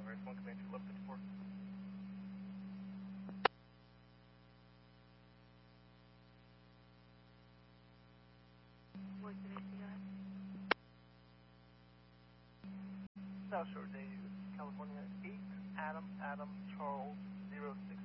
One Commander 1154. What's the ACI? South Shore Day, California 8, Adam, Charles, 06.